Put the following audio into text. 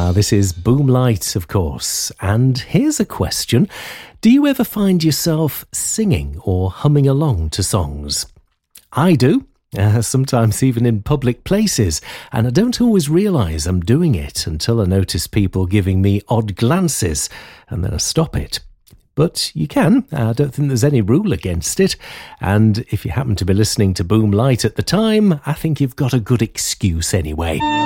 This is Boomlight, of course. And here's a question. Do you ever find yourself singing or humming along to songs? I do. Sometimes even in public places, and I don't always realise I'm doing it until I notice people giving me odd glances, and then I stop it. But you can. I don't think there's any rule against it, and if you happen to be listening to Boomlight at the time, I think you've got a good excuse anyway.